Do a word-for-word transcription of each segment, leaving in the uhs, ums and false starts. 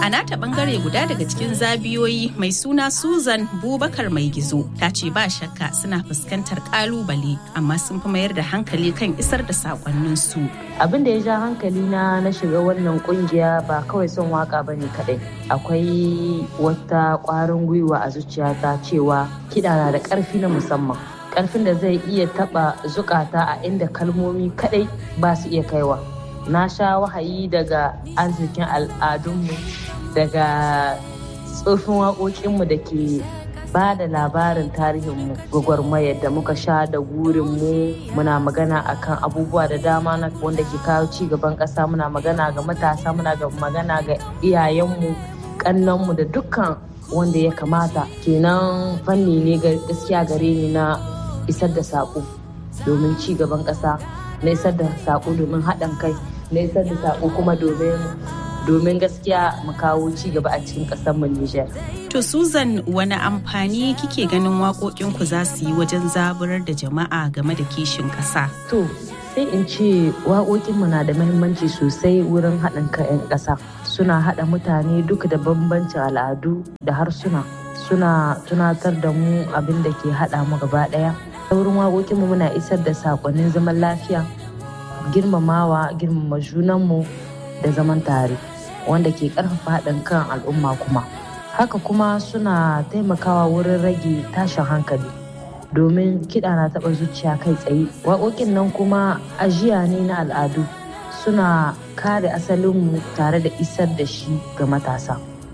A nata bangare guda daga cikin zabiyoyi mai suna Susan Bubakar Mai Gizo ta ce ba shakka suna fuskantar kalubale amma sun fi mayar da hankali kan isar da sakonnin su. Abin da ya ja hankali na na shiga wannan kungiya ba kawai son waka bane kadai. Akwai wata kwarin gwiwa a zuciyata cewa kiɗa na da ƙarfi na musamman. Ƙarfin da zai iya taɓa zukata a inda kalmomi kadai ba su iya kaiwa. Na sha wahayi daga arzikin al'adunmu, daga tsofin waƙoƙinmu da ke ba da labarin tarihinmu, gwagwarmayar da muka sha da gurinmu. Muna magana akan abubuwa da dama na wanda ke kawo ci gaban ƙasa, muna magana ga matasa, muna magana ga iyayenmu, ƙannanmu da dukkan wanda ya kamata. Kenan fanni ne gaskiya gare ni na isar da saƙo domin ci gaban ƙasa, na isar da saƙo domin haɗin kai, na isar da saƙo kuma domin domin gaskiya mu kawo ci gaba a cikin ƙasar mu Nijar. To Susan, wani amfani kike ganin waƙoƙin ku za su yi wajen zaburar da jama'a game da kishin ƙasa? To sai in ce waƙoƙin mu na da muhimmanci sosai wurin haɗin kan 'yan ƙasa. Suna haɗa mutane duka da bambancin al'adu da harsuna. Suna tunatar da mu abin da ke haɗa mu gaba ɗaya. Ta wurin waƙoƙin mu muna isar da saƙonnin zaman lafiya, girmamawa, girmama junanmu da zaman tare, wanda ke ƙarfafa haɗin kan al'umma kuma. Haka kuma suna taimakawa wurin rage tashin hankali domin kiɗa na taɓa zuciya kai tsaye. Waƙoƙin nan kuma ajiya ne na al'adu, suna kare asalinmu tare da isar da shi ga matasa.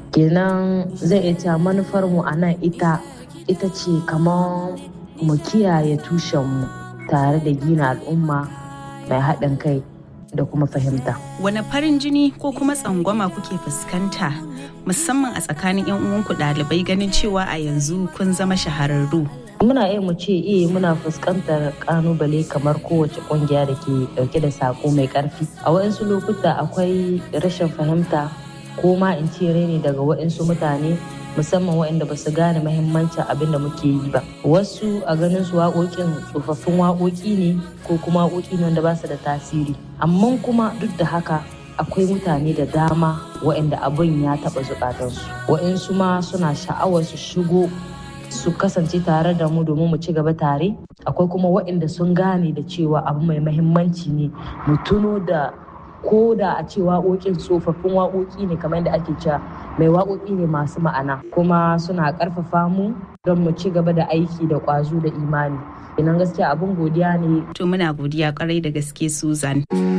Kenan zai iya manufarmu a nan ita ita ce kamar mu kiyaye tushenmu tare da gina al'umma mai haɗin kai da kuma fahimta. Wane farin jini ko kuma tsangwama kuke fuskanta musamman a tsakanin 'yan uwanku ɗalibai ganin cewa a yanzu kun zama shahararru? Muna iya mu ce iya muna fuskantar ƙalubale kamar kowace ƙungiya da ke ɗauke da saƙo mai ƙarfi. A waɗansu lokuta akwai rashin fahimta ko ma in ce reni daga waɗansu mutane, musamman waɗanda ba su gane mahimmancin abin da muke yi ba. Wasu a ganin su waƙoƙin tsofaffin waƙoƙi ne ko kuma waƙoƙi ne wanda ba su da tasiri. Amma kuma duk da haka akwai mutane da dama waɗanda abin ya taɓa zukatansu. Waɗansu ma suna sha'awar su shigo su kasance tare da mu domin mu ci gaba tare. Akwai kuma waɗanda sun gane da cewa abu mai mahimmanci ne mu tuno da ko da a ce waƙoƙin tsofaffin waƙoƙi ne kamar yadda ake cewa mai waƙoƙi ne masu ma'ana, kuma suna ƙarfafa mu don mu ci gaba da aiki da ƙwazo da imani. Idan gaskiya abin godiya ne. To muna godiya ƙwarai da gaske Susan.